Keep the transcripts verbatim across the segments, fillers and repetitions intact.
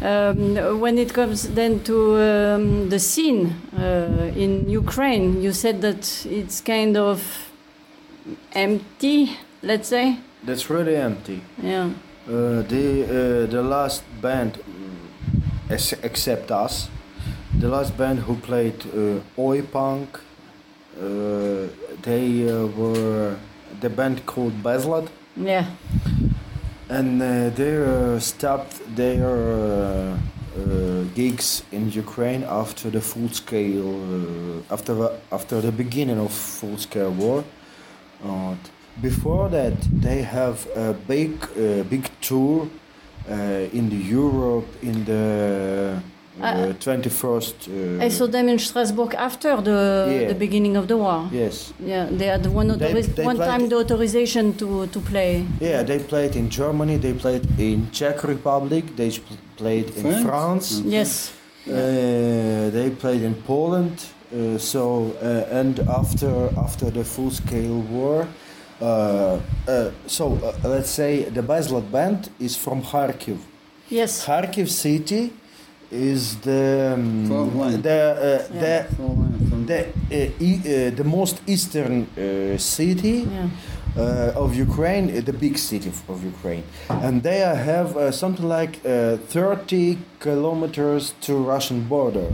Um, when it comes then to um, the scene uh, in Ukraine, you said that it's kind of empty, let's say. That's really empty. Yeah. Uh, the uh, the last band, ex- except us, the last band who played uh, Oi Punk, uh, they uh, were the band called Bezlad. Yeah. And uh, they uh, stopped their uh, uh, gigs in Ukraine after the full-scale, uh, after the, after the beginning of full-scale war. Uh, before that, they have a big, uh, big tour uh, in the Europe in the uh, twenty-first. Uh, I saw them in Strasbourg after the Yeah. the beginning of the war. yes. Yeah, they had one They- authori- they one played- time the authorization to to play. Yeah, they played in Germany. They played in Czech Republic. They sp- played in France? France. Yes. Uh, they played in Poland. Uh, so uh, and after after the full-scale war, uh, uh, so uh, let's say the Bezlad band is from Kharkiv. Yes. Kharkiv city is the um, Front line. the uh, Yeah. From- the the uh, e- uh, the most eastern uh, city. Yeah. Uh, of Ukraine, uh, the big city of, of Ukraine, and they have uh, something like uh, thirty kilometers to Russian border,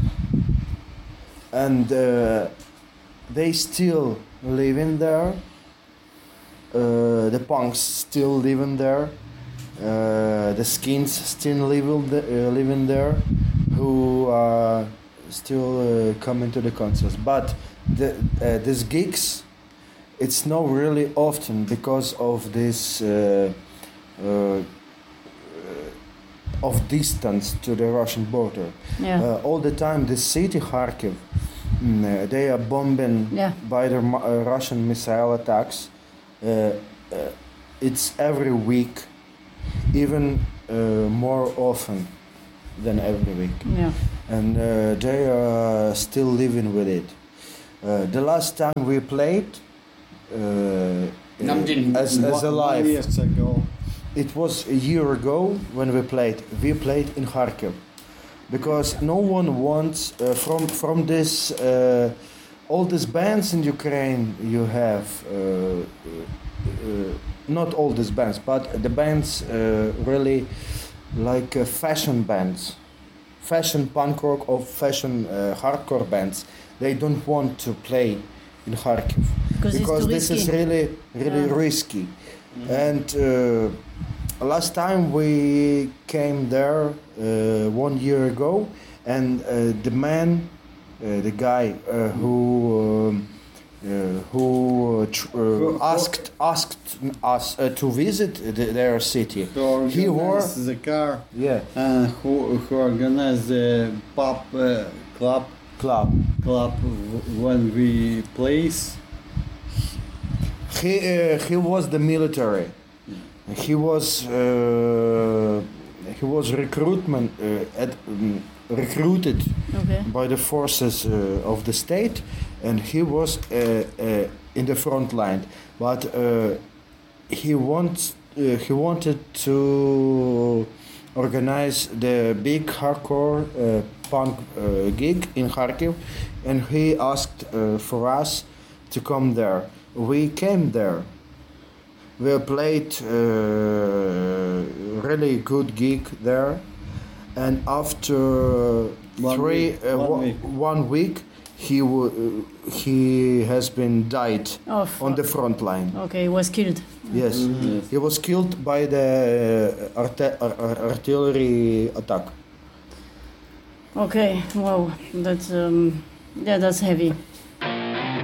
and uh, they still living there. Uh, the punks still living there. Uh, the skins still living the, uh, living there, who are still uh, coming to the concerts. But the uh, these gigs, it's not really often because of this uh, uh, of distance to the Russian border. Yeah. Uh, all the time, the city Kharkiv, mm, uh, they are bombing Yeah. by the mu- uh, Russian missile attacks. Uh, uh, it's every week, even uh, more often than every week, Yeah. and uh, they are still living with it. Uh, the last time we played, uh, Namdin. as, as One- alive, one years ago. it was a year ago when we played. We played in Kharkiv because no one wants uh, from from this uh, all these bands in Ukraine. You have uh, uh, not all these bands, but the bands uh, really like uh, fashion bands, fashion punk rock or fashion uh, hardcore bands. They don't want to play in Kharkiv Because it's too this is risky. really really Yeah. risky. And uh, last time we came there uh, one year ago, and uh, the man, uh, the guy uh, who um, uh, who uh, tr- uh, Who- who- asked asked us uh, to visit the, their city. Who He wore organized the car yeah and who, who organized the pub uh, club club. club w- when we plays. He uh, he was the military. He was uh, he was recruitment uh, at, um, recruited Okay. by the forces uh, of the state, and he was uh, uh, in the front line. But uh, he wants uh, he wanted to organize the big hardcore uh, punk uh, gig in Kharkiv, and he asked uh, for us to come there. We came there. We played uh, really good gig there, and after One three week, uh, one wa- week. one week, he w- he has been died Oh, on fuck. the front line. Okay, he was killed. Yes, Yes. he was killed by the uh, arte- ar- ar- artillery attack. Okay, wow, that's um, yeah, that's heavy.